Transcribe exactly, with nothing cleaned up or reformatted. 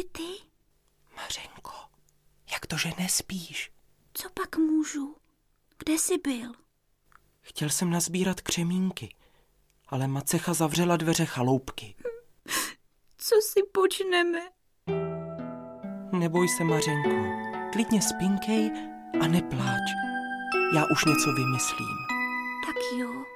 jsi ty? Mařenko, jak to, že nespíš? Co pak můžu? Kde jsi byl? Chtěl jsem nazbírat křemínky, ale macecha zavřela dveře chaloupky. Co si počneme? Neboj se, Mařenko, klidně spinkej a nepláč. Já už něco vymyslím. Tak jo.